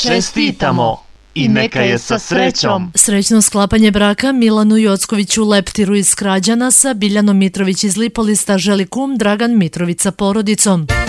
Čestitamo i neka je sa srećom. Srećno sklapanje braka Milanu Jockoviću Leptiru iz Krađana sa Biljanom Mitrović iz Lipolista želi kum Dragan Mitrović sa porodicom.